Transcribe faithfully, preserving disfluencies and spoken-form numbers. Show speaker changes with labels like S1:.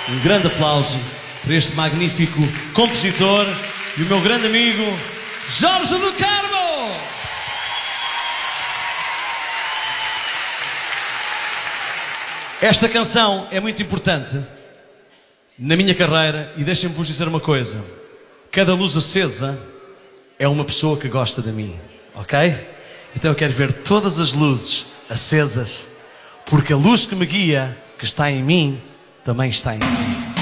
S1: Um grande aplauso para este magnífico compositor e o meu grande amigo Jorge do Carmo! Esta canção é muito importante na minha carreira e deixem-me vos dizer uma coisa. Cada luz acesa é uma pessoa que gosta de mim, ok? Então eu quero ver todas as luzes acesas, porque a luz que me guia, que está em mim, também está em ti.